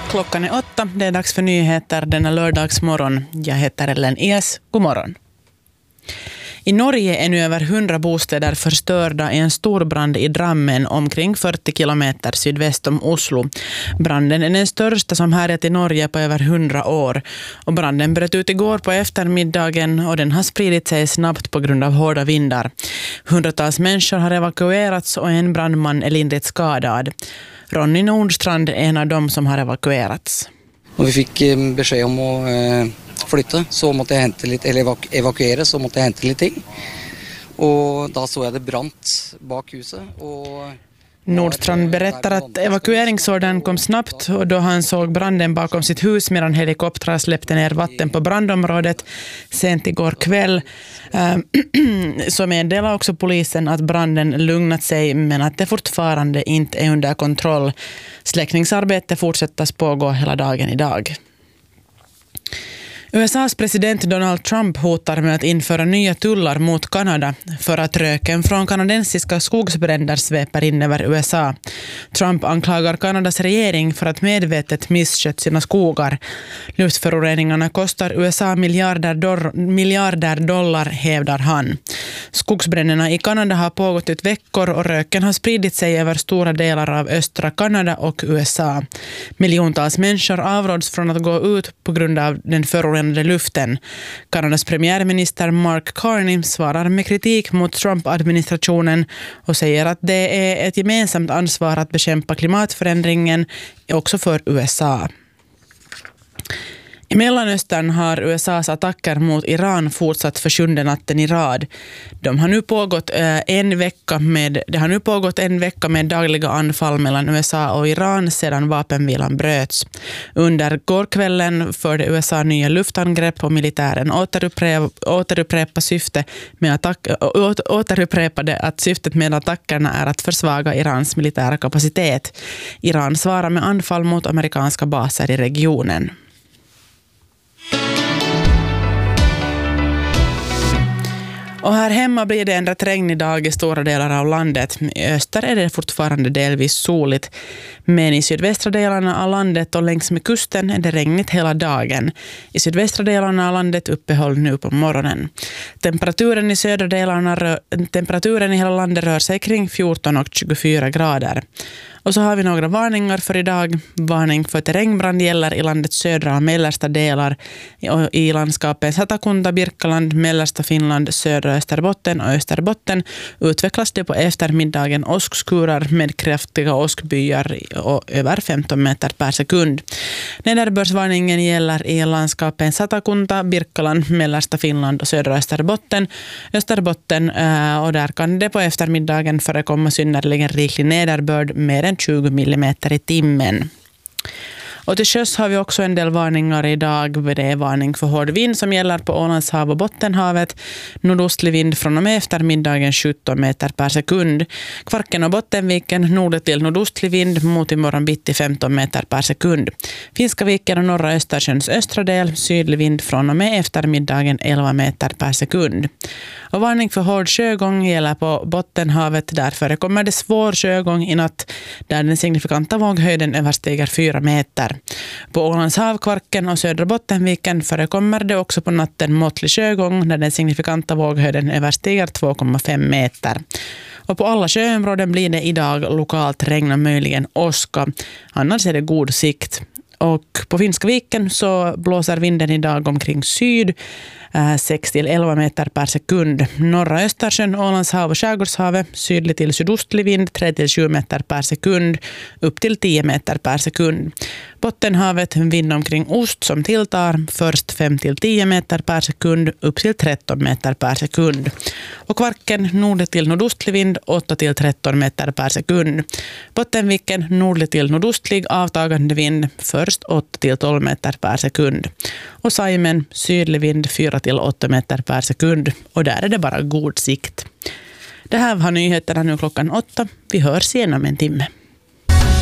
Klockan är 8, det är dags för nyheter denna lördagsmorgon. Jag heter Ellen Ies, god morgon. I Norge är nu över 100 bostäder förstörda i en stor brand i Drammen omkring 40 kilometer sydväst om Oslo. Branden är den största som härjat i Norge på över 100 år. Och branden bröt ut igår på eftermiddagen och den har spridit sig snabbt på grund av hårda vindar. Hundratals människor har evakuerats och en brandman är lindrigt skadad. Ronny Nordstrand är en av dem som har evakuerats. Och vi fick besked om att flytta, så måste jag hämta lite, eller evakuera, så måste jag hämta lite ting. Och då såg jag det brant bak huset. Och Nordstrand berättar att evakueringsordern kom snabbt och då han såg branden bakom sitt hus medan helikoptrar släppte ner vatten på brandområdet sent igår kväll. Så meddelar också polisen att branden lugnat sig men att det fortfarande inte är under kontroll. Släckningsarbete fortsättas pågå hela dagen idag. USAs president Donald Trump hotar med att införa nya tullar mot Kanada för att röken från kanadensiska skogsbränder sveper in över USA. Trump anklagar Kanadas regering för att medvetet misskött sina skogar. Luftföroreningarna kostar USA miljarder dollar, hävdar han. Skogsbränderna i Kanada har pågått ett veckor och röken har spridit sig över stora delar av östra Kanada och USA. Miljontals människor avråds från att gå ut på grund av den förorenade luften. Kanadas premiärminister Mark Carney svarar med kritik mot Trump-administrationen och säger att det är ett gemensamt ansvar att bekämpa klimatförändringen också för USA. I Mellanöstern har USAs attacker mot Iran fortsatt för 7:e natten i rad. Det har nu pågått en vecka med dagliga anfall mellan USA och Iran sedan vapenvilan bröts. Under gårkvällen förde USA nya luftangrepp och militären återupprepade att syftet med attackerna är att försvaga Irans militära kapacitet. Iran svarar med anfall mot amerikanska baser i regionen. Och här hemma blir det en rätt regnig dag i stora delar av landet. I öster är det fortfarande delvis soligt. Men i sydvästra delarna av landet och längs med kusten är det regnigt hela dagen. I sydvästra delarna av landet uppehåll nu på morgonen. Temperaturen i hela landet rör sig kring 14 och 24 grader. Och så har vi några varningar för idag. Varning för terrängbrand gäller i landets södra och mellersta delar. I landskapen Satakunta, Birkaland, mellersta Finland, södra Österbotten och Österbotten utvecklas det på eftermiddagen åskskurar med kraftiga åskbyar och över 15 meter per sekund. Nederbördsvarningen gäller i landskapen Satakunta, Birkaland, mellersta Finland och södra Österbotten. Och där kan det på eftermiddagen förekomma synnerligen riklig nederbörd med 20 millimeter i timmen. Och till sjöss har vi också en del varningar idag. Det är varning för hård vind som gäller på Ålands hav och Bottenhavet. Nordostlig vind från och med eftermiddagen 17 meter per sekund. Kvarken och Bottenviken nord till nordostlig vind mot imorgon bitti 15 meter per sekund. Finska viken och norra Östersjöns östra del sydlig vind från och med eftermiddagen 11 meter per sekund. Och varning för hård sjögång gäller på Bottenhavet. Där förekommer det svår sjögång i natt där den signifikanta våghöjden överstiger 4 meter. På Ålands havkvarken och södra Bottenviken förekommer det också på natten måttlig sjögång där den signifikanta våghöjden överstiger 2,5 meter. Och på alla sjöområden blir det idag lokalt regn och möjligen åska. Annars är det god sikt. Och på Finska viken så blåser vinden idag omkring syd 6-11 meter per sekund. Norra Östersjön, Ålands hav och Skärgårdshavet sydlig till sydostlig vind 3-7 meter per sekund upp till 10 meter per sekund. Bottenhavet vind omkring ost som tilltar först 5-10 meter per sekund upp till 13 meter per sekund. Och Kvarken nord till nordostlig vind 8-13 meter per sekund. Bottenviken nordlig till nordostlig avtagande vind först 8-12 meter per sekund. Och Saimen sydlig vind 4-8 meter per sekund. Och där är det bara god sikt. Det här var nyheterna nu klockan 8. Vi hörs igen om en timme.